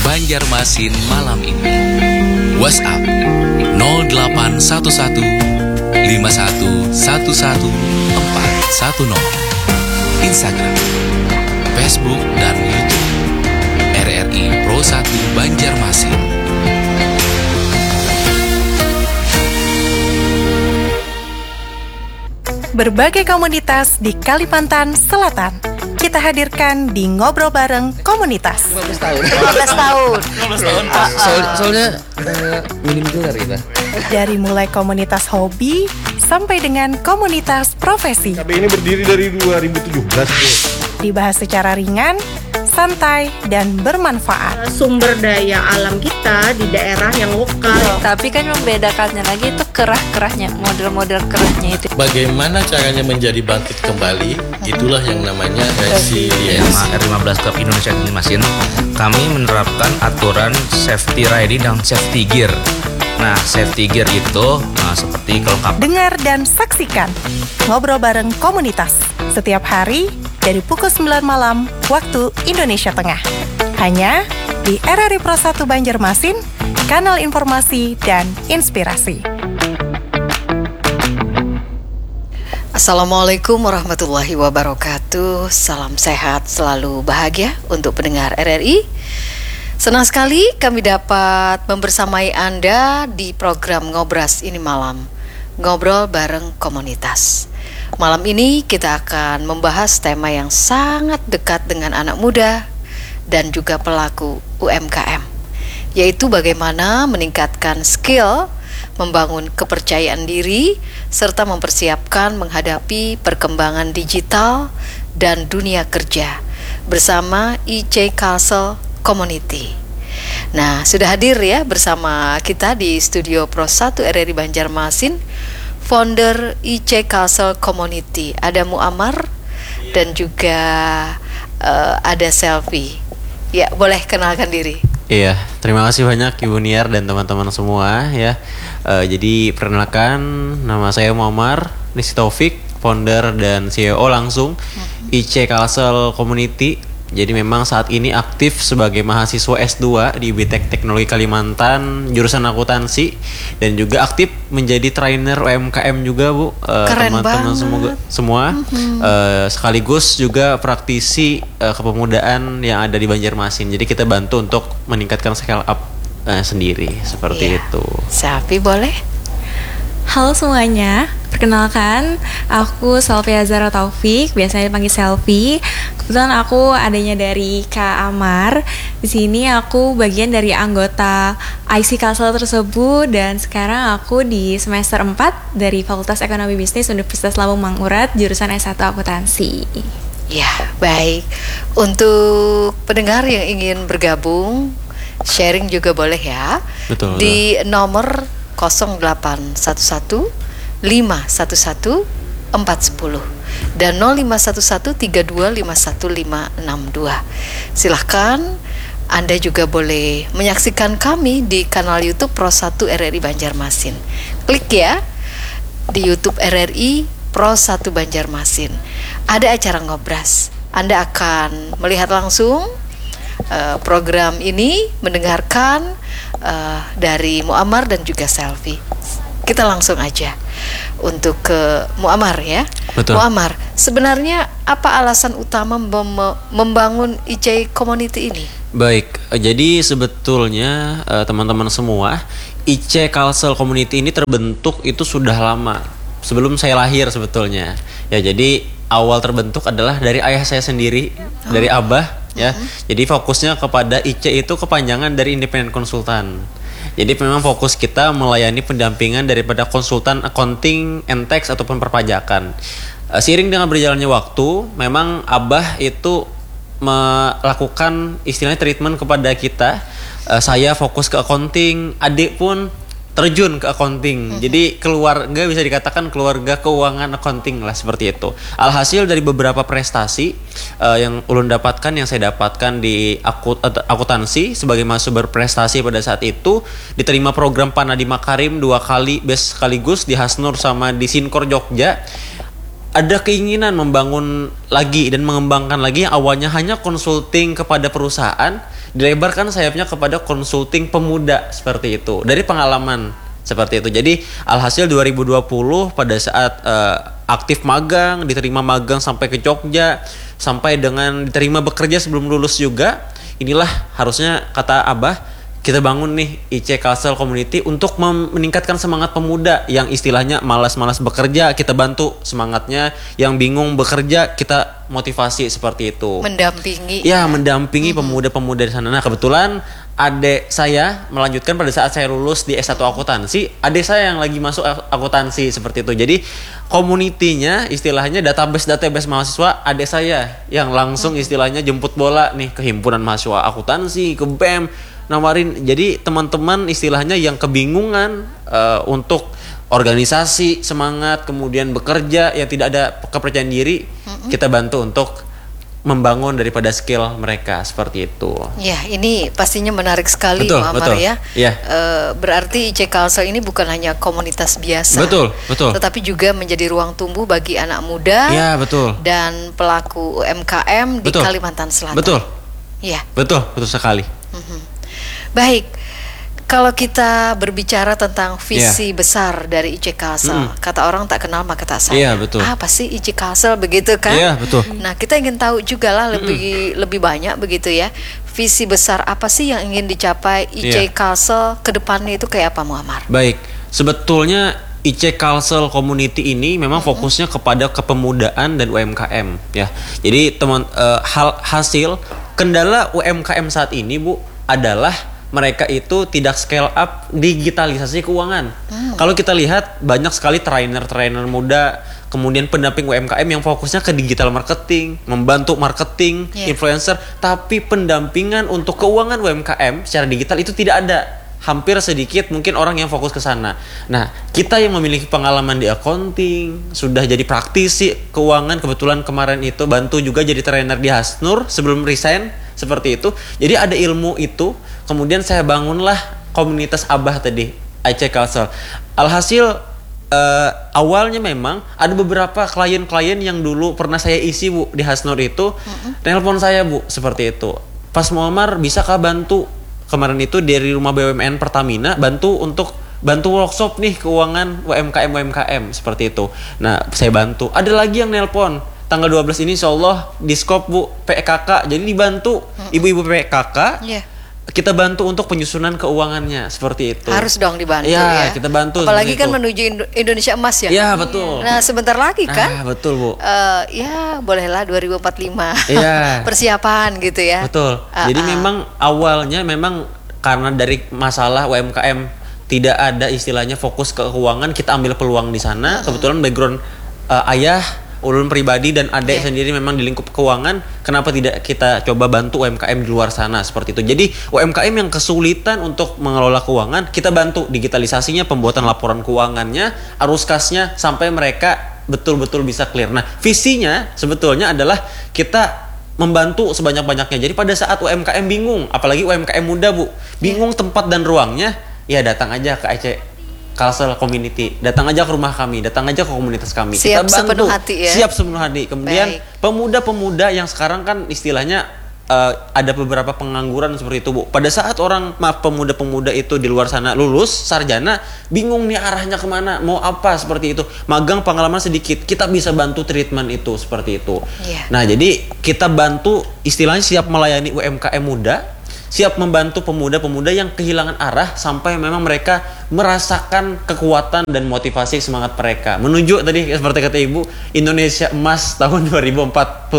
Banjarmasin malam ini. WhatsApp 0811 5111 410. Instagram, Facebook dan YouTube RRI Pro 1 Banjarmasin. Berbagai komunitas di Kalimantan Selatan kita hadirkan di Ngobrol Bareng Komunitas. 15 tahun. Soalnya minim gelar kita. Dari mulai komunitas hobi sampai dengan komunitas profesi. KB ini berdiri dari 2017. Dibahas secara ringan, santai, dan bermanfaat. Sumber daya alam kita di daerah yang lokal. Tapi kan membedakannya lagi itu kerah-kerahnya, model-model kerahnya itu. Bagaimana caranya menjadi bangkit kembali, itulah yang namanya resiliensi. R15 Club Indonesia Banjarmasin, kami menerapkan aturan safety riding dan safety gear. Nah, safety gear itu seperti kelengkapan. Dengar dan saksikan Ngobrol Bareng Komunitas setiap hari dari pukul 9 malam waktu Indonesia Tengah. Hanya di RRI Pro 1 Banjarmasin, kanal informasi dan inspirasi. Assalamualaikum warahmatullahi wabarakatuh. Salam sehat, selalu bahagia untuk pendengar RRI. Senang sekali kami dapat membersamai Anda di program Ngobras ini malam. Ngobrol bareng komunitas. Malam ini kita akan membahas tema yang sangat dekat dengan anak muda dan juga pelaku UMKM, yaitu bagaimana meningkatkan skill, membangun kepercayaan diri, serta mempersiapkan menghadapi perkembangan digital dan dunia kerja bersama IC Castle Community. Nah, sudah hadir ya bersama kita di studio Pro 1 RRI Banjarmasin, founder IC Castle Community. Ada Muammar dan juga ada Selfie. Ya, boleh kenalkan diri. Iya, terima kasih banyak Ibu Niar dan teman-teman semua ya. Jadi perkenalkan, nama saya Muammar Nisi Taufik, founder dan CEO langsung IC Castle Community. Jadi memang saat ini aktif sebagai mahasiswa S2 di IBTEK Teknologi Kalimantan jurusan akuntansi, dan juga aktif menjadi trainer UMKM juga Bu. Teman-teman semua sekaligus juga praktisi kepemudaan yang ada di Banjarmasin. Jadi kita bantu untuk meningkatkan scale up sendiri seperti itu. Sapi boleh? Halo semuanya, perkenalkan aku Selfie Azhara Taufik, biasanya dipanggil Selfie. Kebetulan aku adanya dari Kak Amar. Di sini aku bagian dari anggota IC Castle tersebut, dan sekarang aku di semester 4 dari Fakultas Ekonomi Bisnis Universitas Lambung Mangkurat, jurusan S1 Akuntansi. Ya, baik. Untuk pendengar yang ingin bergabung, sharing juga boleh ya. Betul. Di nomor 0811 511 410 dan 0511 3251562. Silahkan Anda juga boleh menyaksikan kami di kanal YouTube Pro 1 RRI Banjarmasin. Klik ya di YouTube RRI Pro 1 Banjarmasin. Ada acara ngobras. Anda akan melihat langsung program ini, mendengarkan dari Muammar dan juga Selfie. Kita langsung aja untuk ke Muammar ya. Betul. Muammar, sebenarnya apa alasan utama membangun IC Community ini? Baik, jadi sebetulnya teman-teman semua, IC Castle Community ini terbentuk itu sudah lama, sebelum saya lahir sebetulnya. Ya, jadi awal terbentuk adalah dari ayah saya sendiri, dari Abah ya. Jadi fokusnya kepada IC itu kepanjangan dari Independent Konsultan. Jadi memang fokus kita melayani pendampingan daripada konsultan accounting and tax ataupun perpajakan. Seiring dengan berjalannya waktu, memang Abah itu melakukan istilahnya treatment kepada kita. Saya fokus ke accounting, adik pun terjun ke accounting. Jadi keluarga, bisa dikatakan keluarga keuangan accounting lah, seperti itu. Alhasil dari beberapa prestasi yang ulun dapatkan, yang saya dapatkan di akuntansi sebagai mahasiswa berprestasi pada saat itu, diterima program Panadi Makarim 2 kali best sekaligus di Hasnur sama di Sinkor Jogja. ada keinginan membangun lagi dan mengembangkan lagi yang awalnya hanya konsulting kepada perusahaan, dilebarkan sayapnya kepada konsulting pemuda seperti itu. Dari pengalaman seperti itu. Jadi alhasil 2020 pada saat aktif magang, diterima magang sampai ke Jogja, sampai dengan diterima bekerja sebelum lulus juga, inilah harusnya kata Abah, kita bangun nih IC Cultural Community untuk meningkatkan semangat pemuda yang istilahnya malas-malas bekerja, kita bantu semangatnya, yang bingung bekerja kita motivasi seperti itu. Mendampingi. Ya, mendampingi pemuda-pemuda di sana. Nah, kebetulan adik saya melanjutkan pada saat saya lulus di S1 akuntansi, adik saya yang lagi masuk akuntansi seperti itu. Jadi komunitinya istilahnya database mahasiswa adik saya yang langsung istilahnya jemput bola nih ke himpunan mahasiswa akuntansi, ke BEM, nawarin. Jadi teman-teman istilahnya yang kebingungan untuk organisasi, semangat, kemudian bekerja yang tidak ada kepercayaan diri, kita bantu untuk membangun daripada skill mereka seperti itu. Ya, ini pastinya menarik sekali, Muhammad ya. Ya. Berarti IC Cultural ini bukan hanya komunitas biasa. Betul. Tetapi juga menjadi ruang tumbuh bagi anak muda. Ya, betul. Dan pelaku UMKM di Kalimantan Selatan. Betul. Ya. Betul sekali. Baik. Kalau kita berbicara tentang visi besar dari IC Cultural, kata orang tak kenal maka tak sayang. Betul. Apa sih IC Cultural begitu kan? Iya, betul. Nah, kita ingin tahu juga lah lebih banyak begitu ya. Visi besar apa sih yang ingin dicapai IC Cultural ke depannya itu kayak apa, Muammar? Baik. Sebetulnya IC Cultural Community ini memang fokusnya kepada kepemudaan dan UMKM ya. Jadi hasil kendala UMKM saat ini, Bu, adalah mereka itu tidak scale up digitalisasi keuangan. Kalau kita lihat banyak sekali trainer muda, kemudian pendamping UMKM yang fokusnya ke digital marketing, membantu marketing, influencer, tapi pendampingan untuk keuangan UMKM secara digital itu tidak ada. Hampir sedikit mungkin orang yang fokus ke sana. Nah, kita yang memiliki pengalaman di accounting, sudah jadi praktisi keuangan, kebetulan kemarin itu bantu juga jadi trainer di Hasnur sebelum resign seperti itu. Jadi ada ilmu itu, kemudian saya bangunlah komunitas Abah tadi, IC Cultural. Alhasil awalnya memang ada beberapa klien-klien yang dulu pernah saya isi, Bu, di Hasnur itu, nelpon saya, Bu, seperti itu. Pas Muammar, bisakah bantu? Kemarin itu dari rumah BUMN Pertamina bantu workshop nih keuangan UMKM seperti itu. Nah, saya bantu. Ada lagi yang nelpon tanggal 12 ini insyaallah diskop, Bu, PKK. Jadi dibantu ibu-ibu PKK. Kita bantu untuk penyusunan keuangannya seperti itu. Harus dong dibantu ya. Kita bantu. Apalagi kan menuju Indonesia Emas ya. Ya, betul. Nah, sebentar lagi kan. Betul, Bu. Ya, bolehlah 2045. Iya. Persiapan gitu ya. Betul. Jadi memang awalnya memang karena dari masalah UMKM tidak ada istilahnya fokus ke keuangan, kita ambil peluang di sana. Kebetulan background ayah, ulun pribadi dan adik sendiri memang di lingkup keuangan, kenapa tidak kita coba bantu UMKM di luar sana seperti itu. Jadi UMKM yang kesulitan untuk mengelola keuangan, kita bantu digitalisasinya, pembuatan laporan keuangannya, arus kasnya, sampai mereka betul-betul bisa clear. Nah, visinya sebetulnya adalah kita membantu sebanyak-banyaknya. Jadi pada saat UMKM bingung, apalagi UMKM muda, Bu, bingung tempat dan ruangnya, ya datang aja ke IC Cultural Community, datang aja ke rumah kami, datang aja ke komunitas kami. Siap kita bantu sepenuh hati ya. Siap sepenuh hati. Kemudian pemuda-pemuda yang sekarang kan istilahnya ada beberapa pengangguran seperti itu, Bu. Pada saat pemuda-pemuda itu di luar sana lulus sarjana, bingung nih arahnya kemana, mau apa seperti itu. Magang pengalaman sedikit, kita bisa bantu treatment itu seperti itu. Nah, jadi kita bantu istilahnya siap melayani UMKM muda, siap membantu pemuda-pemuda yang kehilangan arah sampai memang mereka merasakan kekuatan dan motivasi semangat mereka menuju tadi seperti kata Ibu, Indonesia Emas tahun 2045.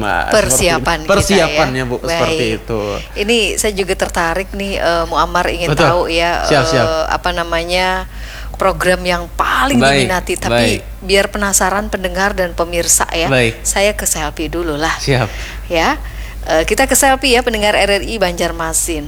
Persiapannya, Bu, seperti itu. Ini saya juga tertarik nih, Muammar ingin tahu ya, apa namanya, program yang paling diminati, tapi biar penasaran pendengar dan pemirsa ya. Saya ke selfie dulu lah. Siap. Ya. Kita ke selfie ya, pendengar RRI Banjarmasin.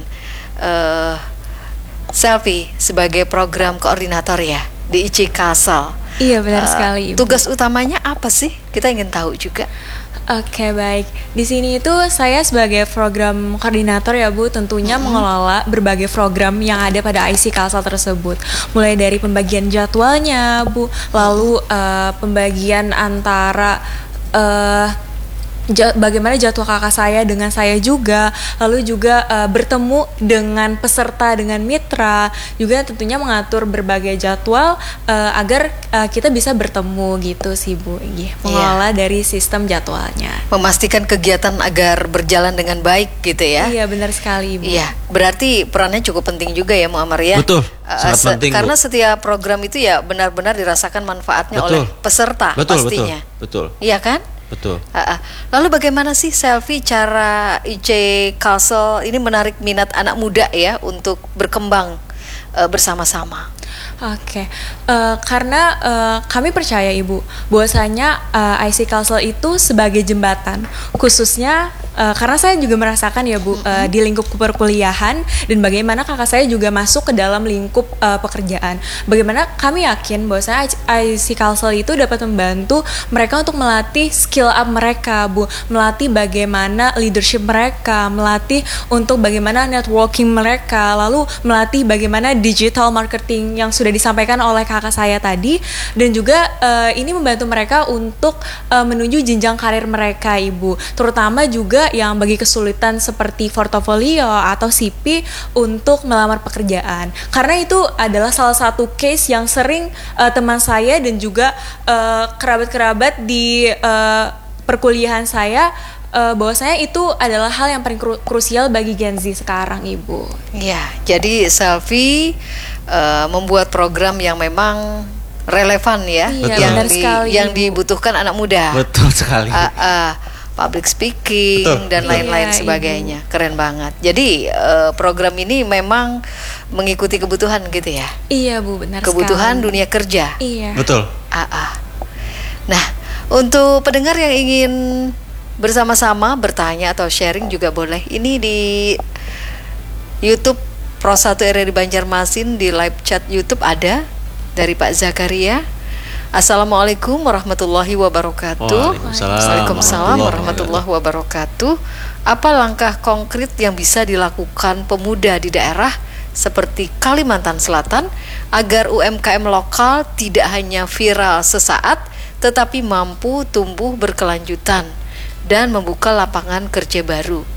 Selfie sebagai program koordinator ya di IC Cultural. Iya, benar sekali, Ibu. Tugas utamanya apa sih? Kita ingin tahu juga. Oke, baik. Di sini itu saya sebagai program koordinator ya Bu, tentunya mengelola berbagai program yang ada pada IC Kalsel tersebut. Mulai dari pembagian jadwalnya Bu, lalu pembagian antara bagaimana jadwal kakak saya dengan saya juga, lalu juga bertemu dengan peserta, dengan mitra, juga tentunya mengatur berbagai jadwal agar kita bisa bertemu gitu sih Bu, mengelola dari sistem jadwalnya. Memastikan kegiatan agar berjalan dengan baik gitu ya. Iya, benar sekali Ibu. Iya, berarti perannya cukup penting juga ya Muammar ya. Betul, sangat penting karena Bu. setiap program itu ya benar-benar dirasakan manfaatnya oleh peserta pastinya. Betul. Iya kan? Betul. Lalu bagaimana sih Selvi cara IC Kalsel ini menarik minat anak muda ya untuk berkembang bersama-sama? Oke, karena kami percaya Ibu bahwasanya IC Kalsel itu sebagai jembatan, khususnya karena saya juga merasakan ya Bu di lingkup perkuliahan, dan bagaimana kakak saya juga masuk ke dalam lingkup pekerjaan. Bagaimana kami yakin bahwasanya IC Kalsel itu dapat membantu mereka untuk melatih skill up mereka Bu, melatih bagaimana leadership mereka, melatih untuk bagaimana networking mereka, lalu melatih bagaimana digital marketing yang sudah disampaikan oleh kakak saya tadi, dan juga ini membantu mereka untuk menuju jenjang karir mereka Ibu, terutama juga yang bagi kesulitan seperti portofolio atau CV untuk melamar pekerjaan, karena itu adalah salah satu case yang sering teman saya dan juga kerabat-kerabat di perkuliahan saya bahwasanya itu adalah hal yang paling krusial bagi Gen Z sekarang Ibu. Ya, jadi Selvi membuat program yang memang relevan ya, yang dibutuhkan anak muda. Betul sekali. Public speaking dan lain-lain sebagainya. Ibu. Keren banget. Jadi program ini memang mengikuti kebutuhan gitu ya. Iya Bu, benar kebutuhan sekali. dunia kerja. Iya. Betul. Nah, untuk pendengar yang ingin bersama-sama bertanya atau sharing juga boleh. Ini di YouTube Pro 1 RRI Banjarmasin, di live chat YouTube ada dari Pak Zakaria. Assalamualaikum warahmatullahi wabarakatuh. Waalaikumsalam warahmatullahi wabarakatuh. Apa langkah konkret yang bisa dilakukan pemuda di daerah seperti Kalimantan Selatan agar UMKM lokal tidak hanya viral sesaat tetapi mampu tumbuh berkelanjutan dan membuka lapangan kerja baru?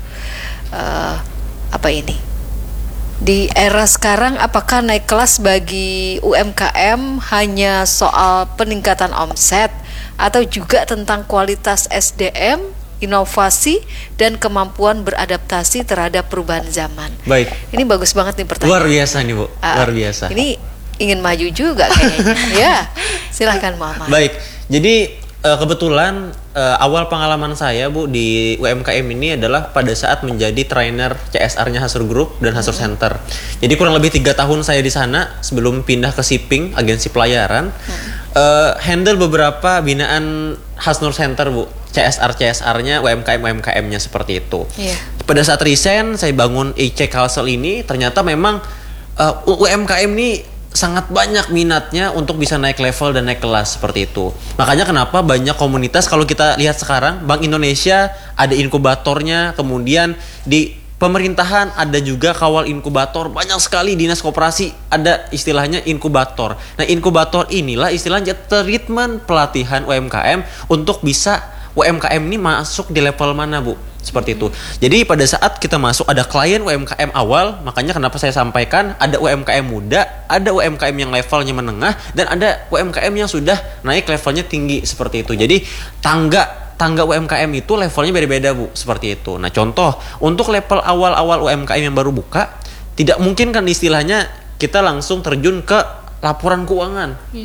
Apa ini? Di era sekarang, apakah naik kelas bagi UMKM hanya soal peningkatan omset atau juga tentang kualitas SDM, inovasi, dan kemampuan beradaptasi terhadap perubahan zaman? Baik. Ini bagus banget nih pertanyaan. Luar biasa nih Bu, luar biasa. Ini ingin maju juga kayaknya. Ya, silahkan Muhammad. Baik, jadi kebetulan awal pengalaman saya Bu di UMKM ini adalah pada saat menjadi trainer CSR-nya Hasur Group dan Hasur Center. Jadi kurang lebih 3 tahun saya di sana sebelum pindah ke Shipping, agensi pelayaran. Handle beberapa binaan Hasnur Center Bu, CSR-nya UMKM-nya seperti itu. Pada saat resign saya bangun IC Kalsel ini, ternyata memang UMKM ini sangat banyak minatnya untuk bisa naik level dan naik kelas seperti itu. Makanya kenapa banyak komunitas, kalau kita lihat sekarang Bank Indonesia ada inkubatornya, kemudian di pemerintahan ada juga kawal inkubator, banyak sekali dinas koperasi ada istilahnya inkubator. Nah, inkubator inilah istilahnya treatment pelatihan UMKM untuk bisa UMKM ini masuk di level mana Bu? Seperti itu. Jadi pada saat kita masuk ada klien UMKM awal, makanya kenapa saya sampaikan ada UMKM muda, ada UMKM yang levelnya menengah, dan ada UMKM yang sudah naik levelnya tinggi seperti itu. Jadi tangga UMKM itu levelnya beda-beda Bu, seperti itu. Nah, contoh untuk level awal-awal UMKM yang baru buka, tidak mungkin kan istilahnya kita langsung terjun ke laporan keuangan.